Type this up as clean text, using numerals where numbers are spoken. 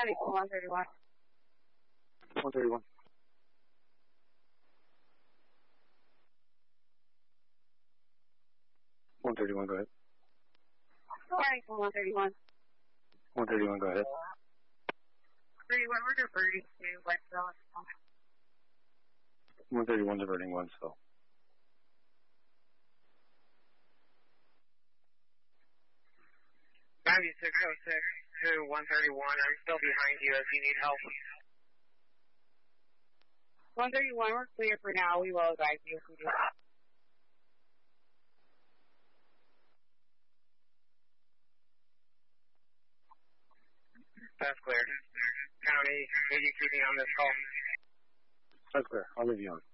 County, 131. 131. 131, go ahead. County, 131. 131, go ahead. 31, we're diverting to Westville. 131 diverting Westville. to 131. I'm still behind you if you need help. 131, we're clear for now. We will advise you if we do. That's clear. County, will you keep me on this call? That's clear. I'll leave you on.